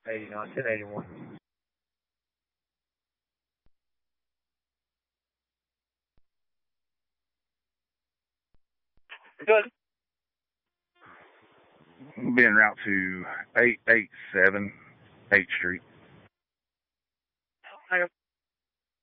89, 1081. Good. We'll be en route to 887 8th Street. Hang on.